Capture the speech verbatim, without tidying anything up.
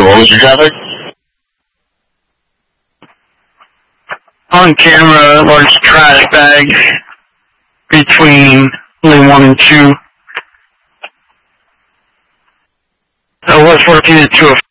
what was your traffic? On camera, large trash bag between lane one and two. I was working at two oh